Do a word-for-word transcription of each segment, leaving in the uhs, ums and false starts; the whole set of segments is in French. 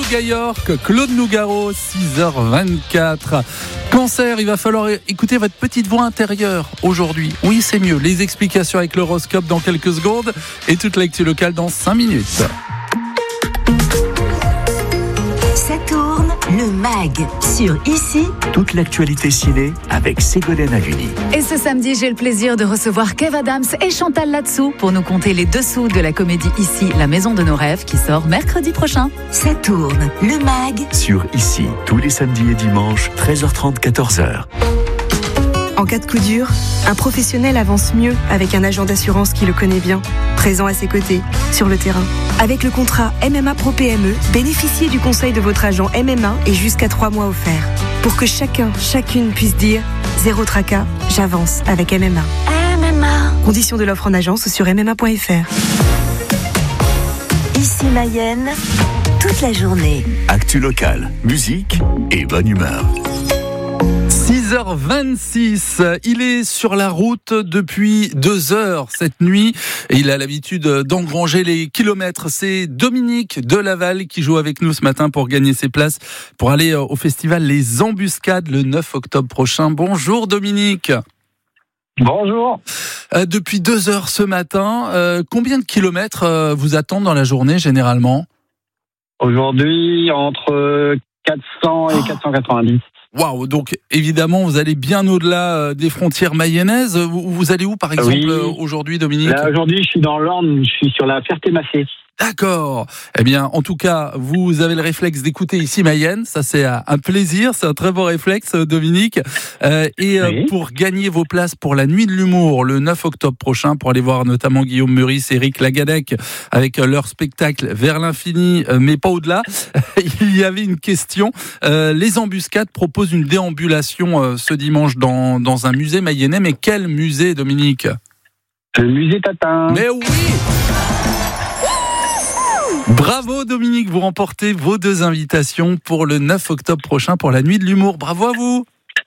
Olga York, Claude Nougaro, six heures vingt-quatre. Cancer, il va falloir écouter votre petite voix intérieure aujourd'hui. Oui, c'est mieux. Les explications avec l'horoscope dans quelques secondes et toute l'actu locale dans cinq minutes. Ça tourne, le mag sur Ici. Toute l'actualité ciné avec Ségolène Haluni. Et ce samedi, j'ai le plaisir de recevoir Kev Adams et Chantal Latsou pour nous conter les dessous de la comédie Ici, la maison de nos rêves, qui sort mercredi prochain. Ça tourne, le mag Sur Ici, tous les samedis et dimanches, treize heures trente, quatorze heures. En cas de coup dur, un professionnel avance mieux avec un agent d'assurance qui le connaît bien, présent à ses côtés, sur le terrain. Avec le contrat M M A Pro P M E, bénéficiez du conseil de votre agent M M A et jusqu'à trois mois offerts. Pour que chacun, chacune puisse dire « Zéro tracas, j'avance avec M M A ». M M A. Conditions de l'offre en agence sur m m a point f r. Ici Mayenne, toute la journée. Actu locale, musique et bonne humeur. six heures vingt-six, il est sur la route depuis deux heures cette nuit et il a l'habitude d'engranger les kilomètres. C'est Dominique de Laval qui joue avec nous ce matin pour gagner ses places pour aller au festival Les Embuscades le neuf octobre prochain. Bonjour Dominique. Bonjour. Euh, depuis deux heures ce matin, euh, combien de kilomètres euh, vous attendent dans la journée généralement ? Aujourd'hui, entre quatre cents et quatre cent quatre-vingt-dix. Waouh, donc évidemment vous allez bien au-delà des frontières mayennaises. Vous, vous allez où par exemple oui. aujourd'hui Dominique ? Là, aujourd'hui je suis dans l'Orne, je suis sur la Ferté-Massé. D'accord. Eh bien, en tout cas, vous avez le réflexe d'écouter Ici Mayenne. Ça, c'est un plaisir. C'est un très beau réflexe, Dominique. Euh, et oui. pour gagner vos places pour la Nuit de l'Humour, le neuf octobre prochain, pour aller voir notamment Guillaume Meurice et Eric Lagadec avec leur spectacle Vers l'infini, mais pas au-delà, il y avait une question. Euh, les Embuscades proposent une déambulation euh, ce dimanche dans, dans un musée mayennais. Mais quel musée, Dominique ? Le musée Tatin. Mais oui ! Bravo Dominique, vous remportez vos deux invitations pour le neuf octobre prochain pour la Nuit de l'Humour. Bravo à vous.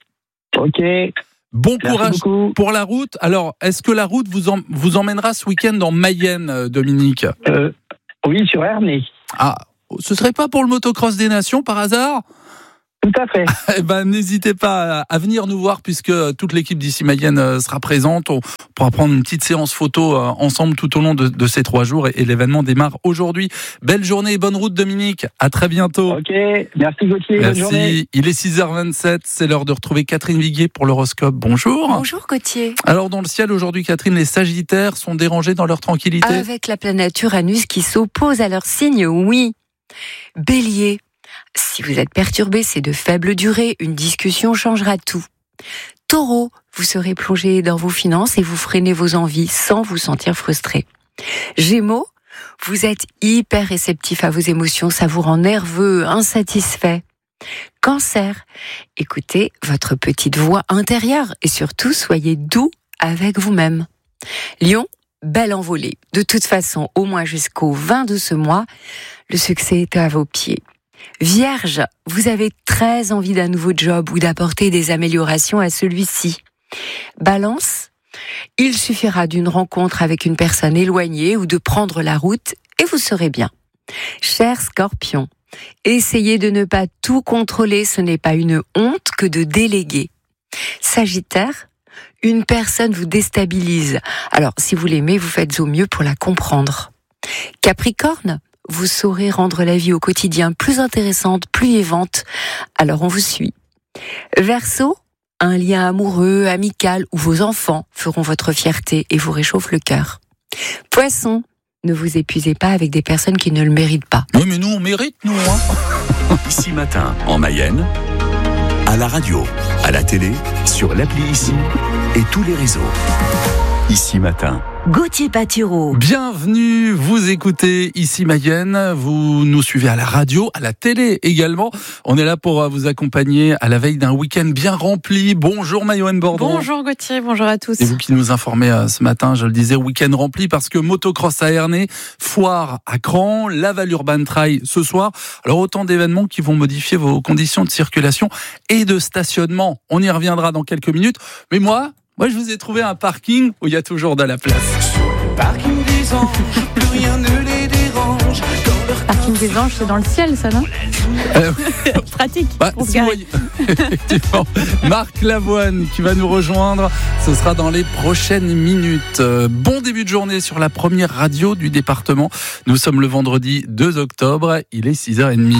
Ok. Bon Merci courage beaucoup. pour la route. Alors, est-ce que la route vous, en, vous emmènera ce week-end en Mayenne, Dominique ? euh, Oui, sur Ernée. Ah, ce serait pas pour le motocross des nations par hasard ? Tout à fait. Eh ben, n'hésitez pas à venir nous voir puisque toute l'équipe d'Ici Mayenne sera présente. On pourra prendre une petite séance photo ensemble tout au long de, de ces trois jours et, et l'événement démarre aujourd'hui. Belle journée et bonne route Dominique. À très bientôt. Ok, merci Gauthier. Merci. Bonne journée. Il est six heures vingt-sept. C'est l'heure de retrouver Catherine Viguier pour l'horoscope. Bonjour. Bonjour Gauthier. Alors dans le ciel aujourd'hui, Catherine, les Sagittaires sont dérangés dans leur tranquillité. Avec la planète Uranus qui s'oppose à leur signe, oui. Bélier. Si vous êtes perturbé, c'est de faible durée. Une discussion changera tout. Taureau, vous serez plongé dans vos finances et vous freinez vos envies sans vous sentir frustré. Gémeaux, vous êtes hyper réceptif à vos émotions, ça vous rend nerveux, insatisfait. Cancer, écoutez votre petite voix intérieure et surtout soyez doux avec vous-même. Lion, belle envolée. De toute façon, au moins jusqu'au vingt de ce mois, le succès est à vos pieds. Vierge, vous avez très envie d'un nouveau job ou d'apporter des améliorations à celui-ci. Balance, il suffira d'une rencontre avec une personne éloignée ou de prendre la route et vous serez bien. Cher Scorpion, essayez de ne pas tout contrôler, ce n'est pas une honte que de déléguer. Sagittaire, une personne vous déstabilise. Alors, si vous l'aimez, vous faites au mieux pour la comprendre. Capricorne, vous saurez rendre la vie au quotidien plus intéressante, plus vivante. Alors on vous suit. Verseau, un lien amoureux, amical ou vos enfants feront votre fierté et vous réchauffent le cœur. Poisson, ne vous épuisez pas avec des personnes qui ne le méritent pas. Oui, mais nous on mérite, nous. Hein. Ici Matin, en Mayenne, à la radio, à la télé, sur l'appli Ici et tous les réseaux. Ici Matin. Gauthier Patureau. Bienvenue, vous écoutez Ici Mayenne, vous nous suivez à la radio, à la télé également. On est là pour vous accompagner à la veille d'un week-end bien rempli. Bonjour Mayoanne Bordon. Bonjour Gauthier, bonjour à tous. Et vous qui nous informez ce matin, je le disais, week-end rempli parce que motocross à Ernée, foire à Cran, Laval Urban Trail ce soir. Alors autant d'événements qui vont modifier vos conditions de circulation et de stationnement. On y reviendra dans quelques minutes. Mais moi... Moi, je vous ai trouvé un parking où il y a toujours de la place. Sur le parking des anges, plus rien ne les dérange. Dans leur parking des anges, c'est dans le ciel, ça, non Euh, Pratique Bah, pour se si vous garer. voyez- Effectivement. Marc Lavoine qui va nous rejoindre, ce sera dans les prochaines minutes. Euh, bon début de journée sur la première radio du département. Nous sommes le vendredi deux octobre, il est six heures trente.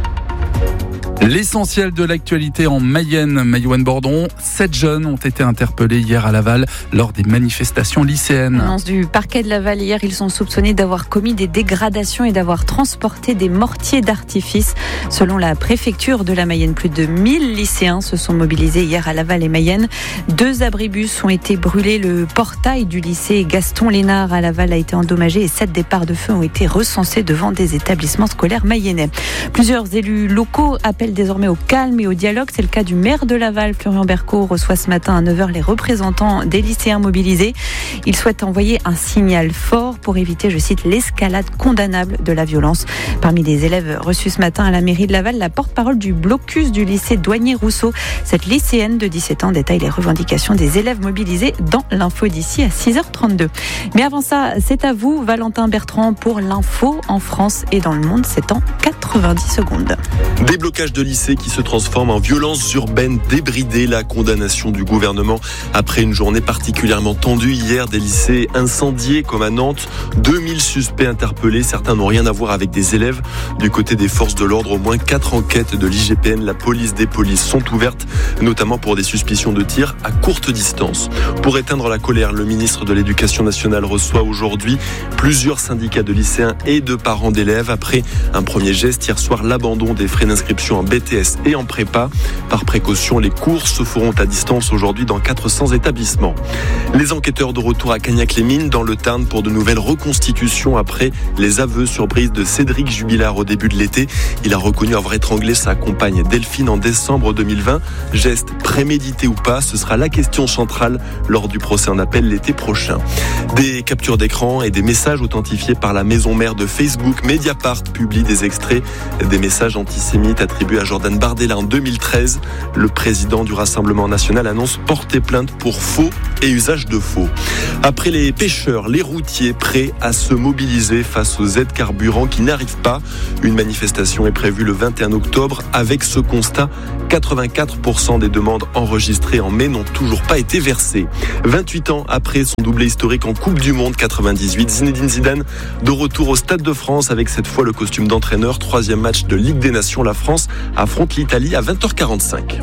L'essentiel de l'actualité en Mayenne, Mayouen-Bordon. Sept jeunes ont été interpellés hier à Laval lors des manifestations lycéennes. Annonce du parquet de Laval hier, ils sont soupçonnés d'avoir commis des dégradations et d'avoir transporté des mortiers d'artifice. Selon la préfecture de la Mayenne, plus de mille lycéens se sont mobilisés hier à Laval et Mayenne. Deux abribus ont été brûlés. Le portail du lycée Gaston Lénard à Laval a été endommagé et sept départs de feu ont été recensés devant des établissements scolaires mayennais. Plusieurs élus locaux appellent désormais au calme et au dialogue. C'est le cas du maire de Laval, Florian Berco, reçoit ce matin à neuf heures les représentants des lycéens mobilisés. Il souhaite envoyer un signal fort pour éviter, je cite, l'escalade condamnable de la violence. Parmi les élèves reçus ce matin à la mairie de Laval, la porte-parole du blocus du lycée Douanier-Rousseau. Cette lycéenne de dix-sept ans détaille les revendications des élèves mobilisés dans l'info d'ici à six heures trente-deux. Mais avant ça, c'est à vous, Valentin Bertrand, pour l'info en France et dans le monde. C'est en quatre-vingt-dix secondes. Déblocage de lycée qui se transforme en violence urbaine débridée. La condamnation du gouvernement après une journée particulièrement tendue hier. Des lycées incendiés comme à Nantes. deux mille suspects interpellés. Certains n'ont rien à voir avec des élèves. Du côté des forces de l'ordre, au moins quatre enquêtes de l'I G P N, la police des polices, sont ouvertes, notamment pour des suspicions de tir à courte distance. Pour éteindre la colère, le ministre de l'Éducation nationale reçoit aujourd'hui plusieurs syndicats de lycéens et de parents d'élèves. Après un premier geste hier soir, l'abandon des frais d'inscription en B T S et en prépa. Par précaution, les cours se feront à distance aujourd'hui dans quatre cents établissements. Les enquêteurs de retour à Cagnac-les-Mines dans le Tarn pour de nouvelles reconstitutions après les aveux surprises de Cédric Jubilard au début de l'été. Il a reconnu avoir étranglé sa compagne Delphine en décembre deux mille vingt. Geste prémédité ou pas, ce sera la question centrale lors du procès en appel l'été prochain. Des captures d'écran et des messages authentifiés par la maison mère de Facebook, Mediapart, publie des extraits des messages antisémites attribués à Jordan Bardella en deux mille treize. Le président du Rassemblement national annonce porter plainte pour faux et usage de faux. Après les pêcheurs, les routiers prêts à se mobiliser face aux aides carburant qui n'arrivent pas. Une manifestation est prévue le vingt et un octobre. Avec ce constat, quatre-vingt-quatre pour cent des demandes enregistrées en mai n'ont toujours pas été versées. vingt-huit ans après son doublé historique en Coupe du Monde quatre-vingt-dix-huit, Zinedine Zidane de retour au Stade de France avec cette fois le costume d'entraîneur. Troisième match de Ligue des Nations, la France affronte l'Italie à vingt heures quarante-cinq.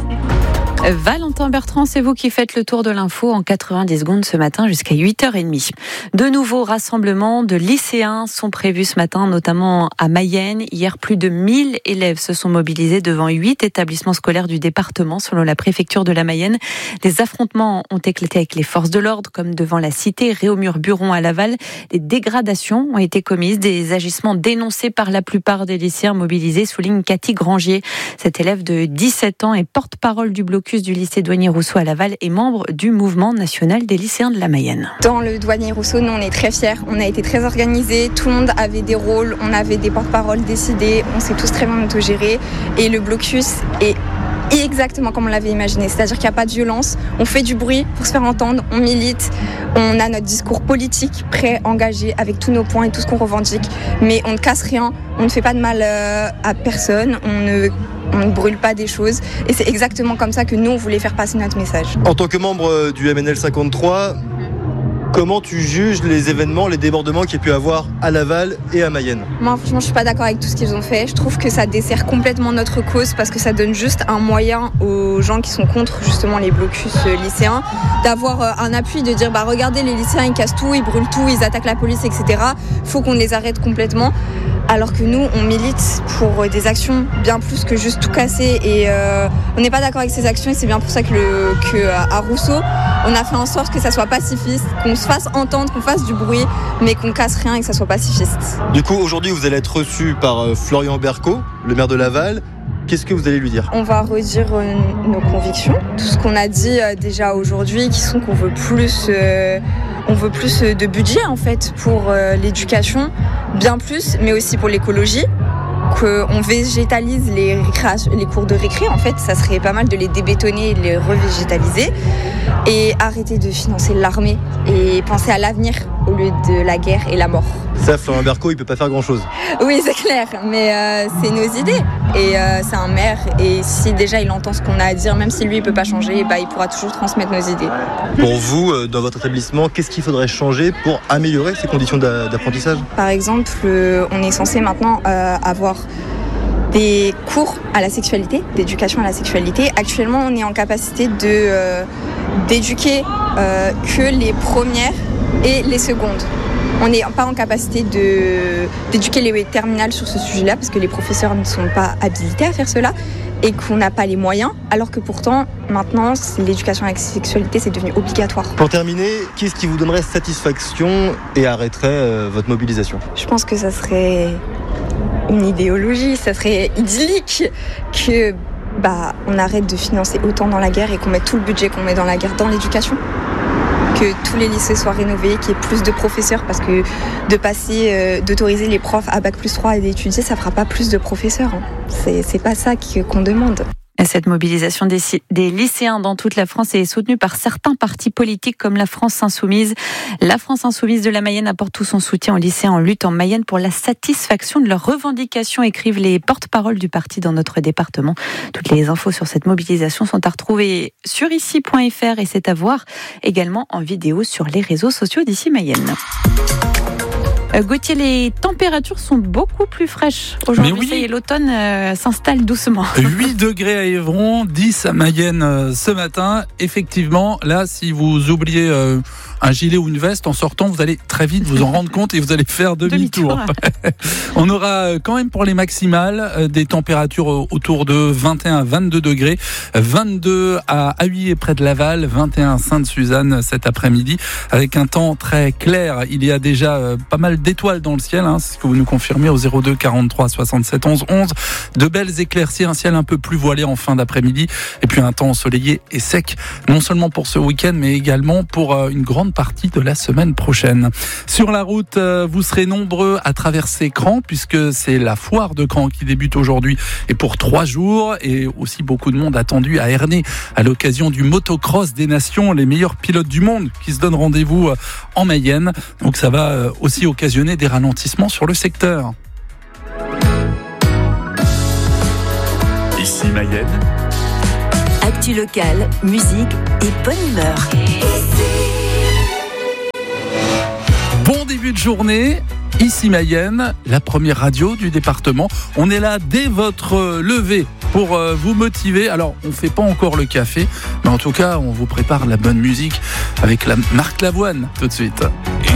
Valentin Bertrand, c'est vous qui faites le tour de l'info en quatre-vingt-dix secondes ce matin jusqu'à huit heures trente. De nouveaux rassemblements de lycéens sont prévus ce matin, notamment à Mayenne. Hier, plus de mille élèves se sont mobilisés devant huit établissements scolaires du département, selon la préfecture de la Mayenne. Des affrontements ont éclaté avec les forces de l'ordre, comme devant la cité Réaumur-Buron à Laval. Des dégradations ont été commises, des agissements dénoncés par la plupart des lycéens mobilisés, souligne Cathy Grangier. Cette élève de dix-sept ans est porte-parole du blocus du lycée Douanier-Rousseau à Laval et membre du mouvement national des lycéens de la Mayenne. Dans le Douanier-Rousseau, nous on est très fiers, on a été très organisés, tout le monde avait des rôles, on avait des porte-paroles décidés, on s'est tous très bien autogérés et le blocus est exactement comme on l'avait imaginé, c'est-à-dire qu'il n'y a pas de violence, on fait du bruit pour se faire entendre, on milite, on a notre discours politique prêt, engagé avec tous nos points et tout ce qu'on revendique, mais on ne casse rien, on ne fait pas de mal à personne, on ne On ne brûle pas des choses et c'est exactement comme ça que nous on voulait faire passer notre message. En tant que membre du M N L cinquante-trois, comment tu juges les événements, les débordements qu'il y a pu avoir à Laval et à Mayenne ? Moi franchement je suis pas d'accord avec tout ce qu'ils ont fait. Je trouve que ça dessert complètement notre cause parce que ça donne juste un moyen aux gens qui sont contre justement les blocus lycéens d'avoir un appui, de dire bah regardez les lycéens ils cassent tout, ils brûlent tout, ils attaquent la police et cetera. Faut qu'on les arrête complètement. Alors que nous, on milite pour des actions bien plus que juste tout casser. Et euh, on n'est pas d'accord avec ces actions et c'est bien pour ça que, le, que à Rousseau, on a fait en sorte que ça soit pacifiste, qu'on se fasse entendre, qu'on fasse du bruit, mais qu'on casse rien et que ça soit pacifiste. Du coup, aujourd'hui, vous allez être reçu par Florian Berco, le maire de Laval. Qu'est-ce que vous allez lui dire ? On va redire euh, nos convictions, tout ce qu'on a dit euh, déjà aujourd'hui, qui sont qu'on veut plus, euh, on veut plus de budget en fait pour euh, l'éducation, bien plus, mais aussi pour l'écologie. Qu'on végétalise les, récréations, les cours de récré, en fait, ça serait pas mal de les débétonner et de les revégétaliser et arrêter de financer l'armée et penser à l'avenir au lieu de la guerre et la mort. Ça, Florian Berco, il peut pas faire grand-chose. Oui, c'est clair, mais euh, c'est nos idées. Et euh, c'est un maire, et si déjà il entend ce qu'on a à dire, même si lui il peut pas changer, bah, il pourra toujours transmettre nos idées. Pour vous, euh, dans votre établissement, qu'est-ce qu'il faudrait changer pour améliorer ces conditions d'a- d'apprentissage ? Par exemple, euh, on est censé maintenant euh, avoir des cours à la sexualité, d'éducation à la sexualité. Actuellement, on est en capacité de, euh, d'éduquer euh, que les premières et les secondes. On n'est pas en capacité de, d'éduquer les terminales sur ce sujet-là parce que les professeurs ne sont pas habilités à faire cela et qu'on n'a pas les moyens, alors que pourtant, maintenant, l'éducation à la sexualité, c'est devenu obligatoire. Pour terminer, qu'est-ce qui vous donnerait satisfaction et arrêterait euh, votre mobilisation ? Je pense que ça serait une idéologie, ça serait idyllique que bah, on arrête de financer autant dans la guerre et qu'on mette tout le budget qu'on met dans la guerre dans l'éducation. Que tous les lycées soient rénovés, qu'il y ait plus de professeurs, parce que de passer, euh, d'autoriser les profs à bac plus trois et d'étudier, ça fera pas plus de professeurs. Hein. C'est, c'est pas ça qu'on demande. Cette mobilisation des, des lycéens dans toute la France est soutenue par certains partis politiques comme la France Insoumise. La France Insoumise de la Mayenne apporte tout son soutien aux lycéens en lutte en Mayenne pour la satisfaction de leurs revendications, écrivent les porte-paroles du parti dans notre département. Toutes les infos sur cette mobilisation sont à retrouver sur ici point f r et c'est à voir également en vidéo sur les réseaux sociaux d'Ici Mayenne. Gauthier, les températures sont beaucoup plus fraîches aujourd'hui. Oui. Ça y est, l'automne euh, s'installe doucement. huit degrés à Évron, dix à Mayenne euh, ce matin. Effectivement, là, si vous oubliez euh, un gilet ou une veste en sortant, vous allez très vite vous en rendre compte et vous allez faire demi-tour. demi-tour. On aura quand même pour les maximales euh, des températures autour de vingt et un à vingt-deux degrés. vingt-deux à Haüy près de Laval, vingt et un à Sainte-Suzanne cet après-midi. Avec un temps très clair, il y a déjà euh, pas mal d'étoiles dans le ciel, hein, c'est ce que vous nous confirmez au zéro deux quarante-trois soixante-sept onze onze. De belles éclaircies, un ciel un peu plus voilé en fin d'après-midi, et puis un temps ensoleillé et sec, non seulement pour ce week-end, mais également pour euh, une grande partie de la semaine prochaine. Sur la route, euh, vous serez nombreux à traverser Cran, puisque c'est la foire de Cran qui débute aujourd'hui et pour trois jours, et aussi beaucoup de monde attendu à Ernée à l'occasion du motocross des nations, les meilleurs pilotes du monde qui se donnent rendez-vous euh, en Mayenne. Donc ça va euh, aussi occasionner des ralentissements sur le secteur. Ici Mayenne. Actu locale, musique et bonne humeur. Bon début de journée. Ici Mayenne, la première radio du département. On est là dès votre lever pour vous motiver. Alors, on ne fait pas encore le café, mais en tout cas, on vous prépare la bonne musique avec la Marc Lavoine tout de suite.